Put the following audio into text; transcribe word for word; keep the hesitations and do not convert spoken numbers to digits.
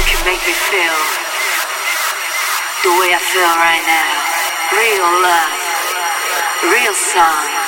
can make me feel the way I feel right now. Real love, real song.